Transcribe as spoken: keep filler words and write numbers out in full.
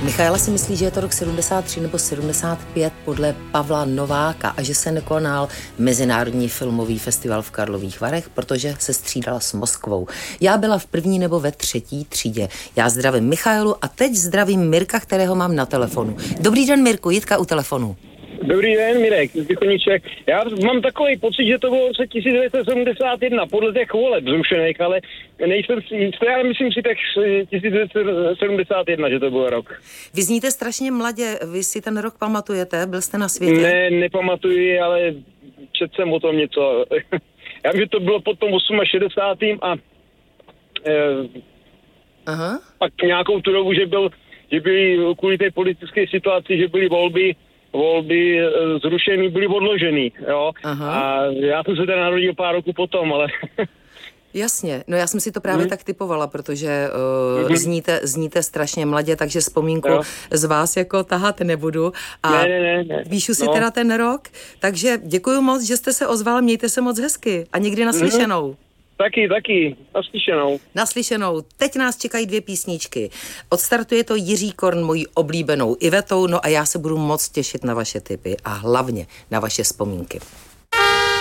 Michaela si myslí, že je to rok sedmdesát tři nebo sedmdesát pět podle Pavla Nováka a že se nekonal Mezinárodní filmový festival v Karlových Varech, protože se střídala s Moskvou. Já byla v první nebo ve třetí třídě. Já zdravím Michaelu a teď zdravím Mirka, kterého mám na telefonu. Dobrý den, Mirku, Jitka u telefonu. Dobrý den, Mirek, Vychoníček. Já mám takový pocit, že to bylo v roce tisíc devět set sedmdesát jedna, podle těch voleb zrušených, ale nejsem si jistý, ale myslím si tak tisíc devět set sedmdesát jedna, že to byl rok. Vy zníte strašně mladě, vy si ten rok pamatujete? Byl jste na světě? Ne, nepamatuji, ale četl jsem o tom něco. Já vím, že to bylo potom šedesátým osmým a eh, Aha. pak nějakou tu dobu, že byl, že byly kvůli té politické situaci, že byly volby volby zrušený, byly odložený, jo. Aha. A já jsem se teda narodil pár roku potom, ale... Jasně, no já jsem si to právě mm. tak typovala, protože uh, mm-hmm. zníte, zníte strašně mladě, takže vzpomínku jo. z vás jako tahat nebudu. A ne, ne, ne, ne. píšu si no. teda ten rok, takže děkuju moc, že jste se ozval, mějte se moc hezky a někdy naslyšenou. Mm. Taky, taky, naslyšenou. Naslyšenou. Teď nás čekají dvě písničky. Odstartuje to Jiří Korn mojí oblíbenou Ivetou, no a já se budu moc těšit na vaše tipy a hlavně na vaše vzpomínky.